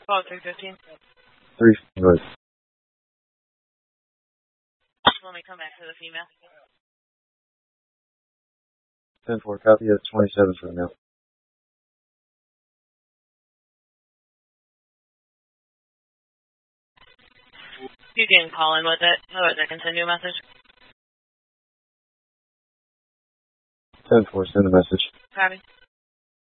Call 315. 3, good. Let me come back to the female. 10-4, copy. That's 27 for the male. You can call in with it, otherwise I can send you a message. 10-4, send a message. Copy.